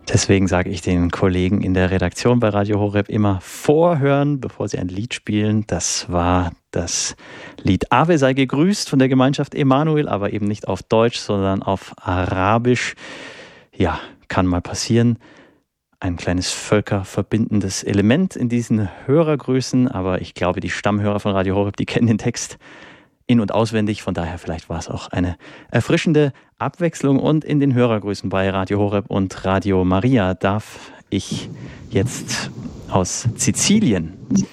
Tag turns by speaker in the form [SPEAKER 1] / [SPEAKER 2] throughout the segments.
[SPEAKER 1] Deswegen sage ich den Kollegen in der Redaktion bei Radio Horeb immer vorhören, bevor sie ein Lied spielen. Das war das Lied Ave sei gegrüßt von der Gemeinschaft Emanuel, aber eben nicht auf Deutsch, sondern auf Arabisch. Ja, kann mal passieren. Ein kleines völkerverbindendes Element in diesen Hörergrüßen, aber ich glaube, die Stammhörer von Radio Horeb, die kennen den Text in- und auswendig. Von daher vielleicht war es auch eine erfrischende Abwechslung. Und in den Hörergrüßen bei Radio Horeb und Radio Maria darf ich jetzt aus Sizilien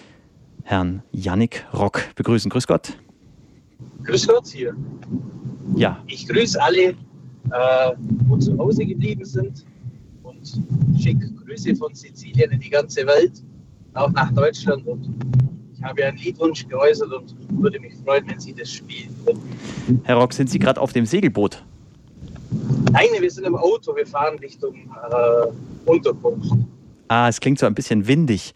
[SPEAKER 1] Herrn Yannick Rock begrüßen. Grüß Gott.
[SPEAKER 2] Grüß Gott hier.
[SPEAKER 1] Ja.
[SPEAKER 2] Ich grüße alle, wo zu Hause geblieben sind, und schicke Grüße von Sizilien in die ganze Welt, auch nach Deutschland. Und ich habe einen Liedwunsch geäußert und würde mich freuen, wenn Sie das spielen würden.
[SPEAKER 1] Herr Rock, sind Sie gerade auf dem Segelboot?
[SPEAKER 2] Nein, wir sind im Auto, wir fahren Richtung Unterkunft.
[SPEAKER 1] Es klingt so ein bisschen windig.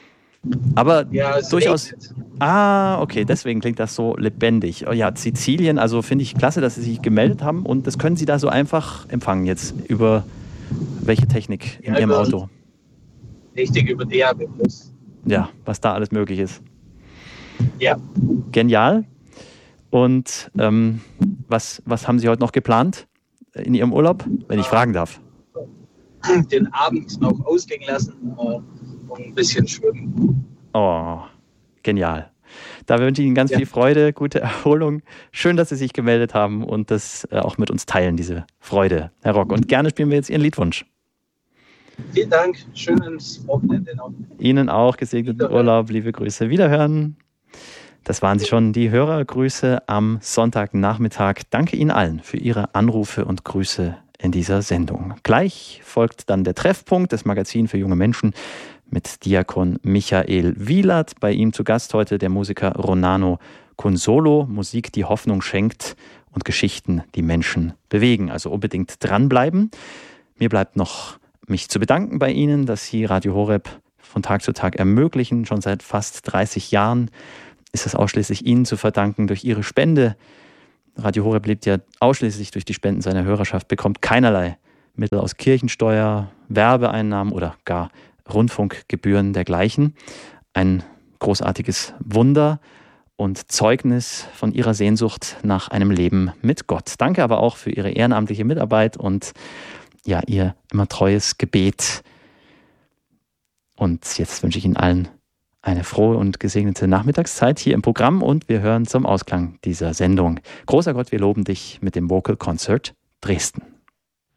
[SPEAKER 1] Aber
[SPEAKER 2] ja,
[SPEAKER 1] durchaus.
[SPEAKER 2] Regnet.
[SPEAKER 1] Okay, deswegen klingt das so lebendig. Oh ja, Sizilien, also finde ich klasse, dass Sie sich gemeldet haben, und das können Sie da so einfach empfangen jetzt über welche Technik in Ihrem Auto?
[SPEAKER 2] Richtig, über DAB+.
[SPEAKER 1] Ja, was da alles möglich ist.
[SPEAKER 2] Ja.
[SPEAKER 1] Genial. Und was haben Sie heute noch geplant in Ihrem Urlaub, wenn ich fragen darf?
[SPEAKER 2] Den Abend noch ausgehen lassen und ein bisschen schwimmen.
[SPEAKER 1] Oh, genial. Da wünsche ich Ihnen ganz viel Freude, gute Erholung. Schön, dass Sie sich gemeldet haben und das auch mit uns teilen, diese Freude, Herr Rock. Und gerne spielen wir jetzt Ihren Liedwunsch.
[SPEAKER 2] Vielen Dank. Schönes Wochenende noch.
[SPEAKER 1] Ihnen auch gesegneten Urlaub. Liebe Grüße. Wiederhören. Das waren sie schon, die Hörergrüße am Sonntagnachmittag. Danke Ihnen allen für Ihre Anrufe und Grüße in dieser Sendung. Gleich folgt dann der Treffpunkt, das Magazin für junge Menschen, mit Diakon Michael Wielert. Bei ihm zu Gast heute der Musiker Ronano Consolo. Musik, die Hoffnung schenkt und Geschichten, die Menschen bewegen. Also unbedingt dranbleiben. Mir bleibt noch, mich zu bedanken bei Ihnen, dass Sie Radio Horeb von Tag zu Tag ermöglichen. Schon seit fast 30 Jahren ist es ausschließlich Ihnen zu verdanken durch Ihre Spende. Radio Horeb lebt ja ausschließlich durch die Spenden seiner Hörerschaft, bekommt keinerlei Mittel aus Kirchensteuer, Werbeeinnahmen oder gar Rundfunkgebühren dergleichen. Ein großartiges Wunder und Zeugnis von Ihrer Sehnsucht nach einem Leben mit Gott. Danke aber auch für Ihre ehrenamtliche Mitarbeit und ja, Ihr immer treues Gebet. Und jetzt wünsche ich Ihnen allen eine frohe und gesegnete Nachmittagszeit hier im Programm und wir hören zum Ausklang dieser Sendung. Großer Gott, wir loben dich mit dem Vocal Concert Dresden.